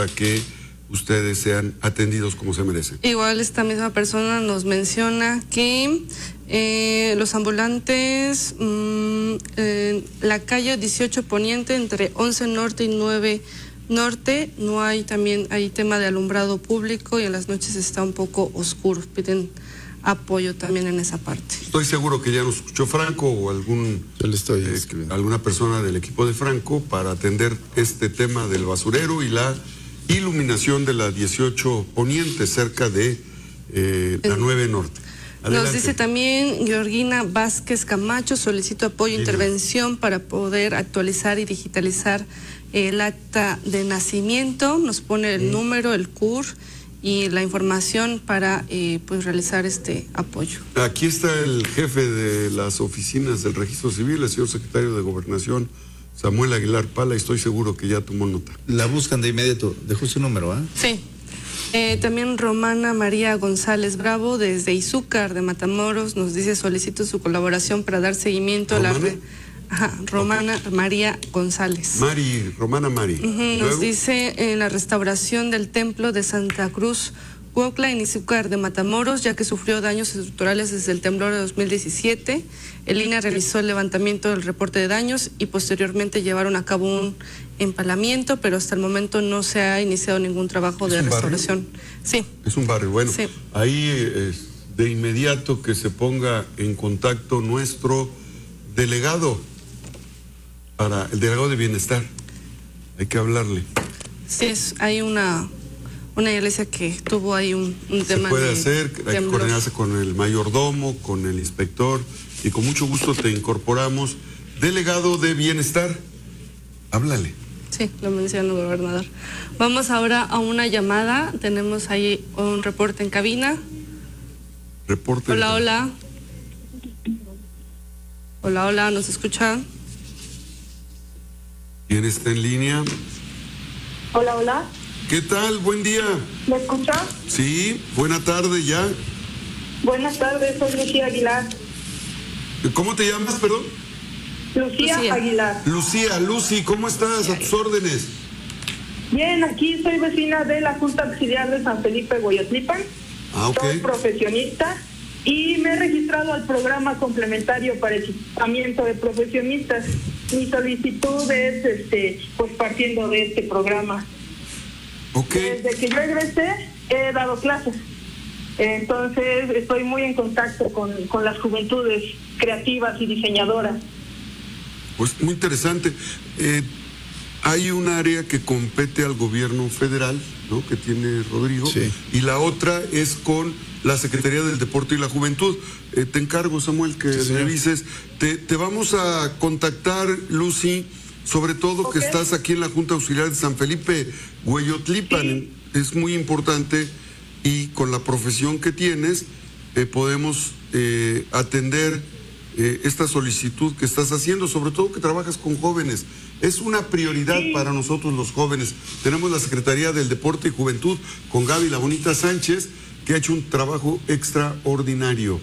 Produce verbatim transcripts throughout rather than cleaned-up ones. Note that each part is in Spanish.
para que ustedes sean atendidos como se merecen. Igual esta misma persona nos menciona que eh, los ambulantes, mmm, eh, la calle dieciocho Poniente, entre once Norte y nueve Norte, no hay también, hay tema de alumbrado público y en las noches está un poco oscuro. Piden apoyo también en esa parte. Estoy seguro que ya nos escuchó Franco o algún Yo le estoy eh, escribiendo. alguna persona del equipo de Franco para atender este tema del basurero y la iluminación de la dieciocho Poniente cerca de eh, la nueve Norte. Adelante. Nos dice también Georgina Vázquez Camacho, solicito apoyo e intervención para poder actualizar y digitalizar el acta de nacimiento. Nos pone el mm. número, el C U R y la información para eh, pues realizar este apoyo. Aquí está el jefe de las oficinas del Registro Civil, el señor secretario de Gobernación, Samuel Aguilar Pala, y estoy seguro que ya tomó nota. La buscan de inmediato, dejó su número, ¿ah? ¿eh? Sí. Eh, también Romana María González Bravo, desde Izúcar de Matamoros, nos dice solicito su colaboración para dar seguimiento ¿Romana? a la red. Ajá, Romana okay. María González. Mari, Romana Mari. Uh-huh, nos dice en la restauración del templo de Santa Cruz, Cuautla, en Izúcar de Matamoros, ya que sufrió daños estructurales desde el temblor de dos mil diecisiete. El I N A realizó el levantamiento del reporte de daños y posteriormente llevaron a cabo un empalamiento, pero hasta el momento no se ha iniciado ningún trabajo de restauración. Barrio? Sí. Es un barrio. Bueno, sí. Ahí eh, de inmediato que se ponga en contacto nuestro delegado, para el delegado de bienestar. Hay que hablarle. Sí, es, hay una... Una iglesia que tuvo ahí un, un tema. Se puede de hacer, hay temblor. que coordinarse con el mayordomo, con el inspector, y con mucho gusto te incorporamos. Delegado de bienestar, háblale. Sí, lo menciona el gobernador. Vamos ahora a una llamada. Tenemos ahí un reporte en cabina. Reporte. Hola, hola. Hola, hola, ¿nos escuchan? ¿Quién está en línea? Hola, hola. ¿Qué tal? Buen día. ¿Me escucha? Sí, buena tarde ya. Buenas tardes, soy Lucía Aguilar. ¿Cómo te llamas, perdón? Lucía, Lucía. Aguilar. Lucía, Lucy, ¿cómo estás? A tus órdenes. Bien, aquí soy vecina de la Junta Auxiliar de San Felipe, Hueyotlipan. Ah, ok. Soy profesionista y me he registrado al programa complementario para equipamiento de profesionistas. Mi solicitud es, este, pues partiendo de este programa. Okay. Desde que yo egresé he dado clases, entonces estoy muy en contacto con, con las juventudes creativas y diseñadoras. Pues muy interesante. Eh, hay un área que compete al gobierno federal, ¿no?, que tiene Rodrigo, sí. Y la otra es con la Secretaría del Deporte y la Juventud. Eh, te encargo, Samuel, que sí, revises. Te, te vamos a contactar, Lucy, sobre todo okay. que estás aquí en la Junta Auxiliar de San Felipe, Hueyotlipan, sí. Es muy importante, y con la profesión que tienes eh, podemos eh, atender eh, esta solicitud que estás haciendo, sobre todo que trabajas con jóvenes. Es una prioridad sí. para nosotros los jóvenes. Tenemos la Secretaría del Deporte y Juventud con Gaby La Bonita Sánchez, que ha hecho un trabajo extraordinario.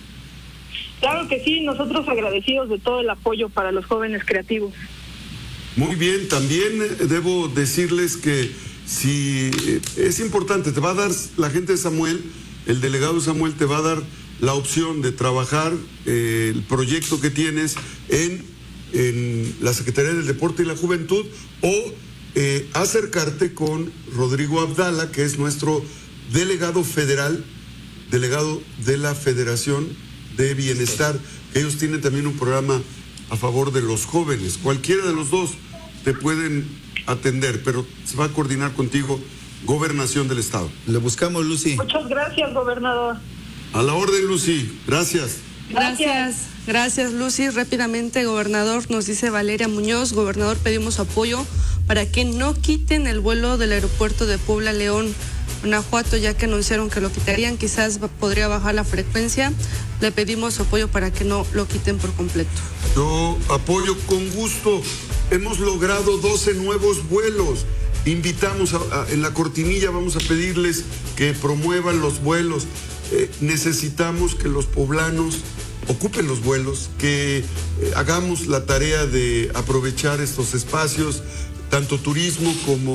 Claro que sí, nosotros agradecidos de todo el apoyo para los jóvenes creativos. Muy bien, también debo decirles que si es importante, te va a dar la gente de Samuel, el delegado de Samuel te va a dar la opción de trabajar eh, el proyecto que tienes en, en la Secretaría del Deporte y la Juventud, o eh, acercarte con Rodrigo Abdala, que es nuestro delegado federal, delegado de la Federación de Bienestar. Ellos tienen también un programa a favor de los jóvenes. Cualquiera de los dos te pueden atender, pero se va a coordinar contigo Gobernación del Estado. Le buscamos, Lucy. Muchas gracias, gobernador. A la orden, Lucy. Gracias. Gracias. Gracias, Lucy. Rápidamente, gobernador, nos dice Valeria Muñoz. Gobernador, pedimos apoyo para que no quiten el vuelo del aeropuerto de Puebla León, Guanajuato, ya que anunciaron que lo quitarían. Quizás podría bajar la frecuencia. Le pedimos apoyo para que no lo quiten por completo. Yo apoyo con gusto. Hemos logrado doce nuevos vuelos. Invitamos a, a, en la cortinilla vamos a pedirles que promuevan los vuelos. Eh, necesitamos que los poblanos ocupen los vuelos, que eh, hagamos la tarea de aprovechar estos espacios, tanto turismo como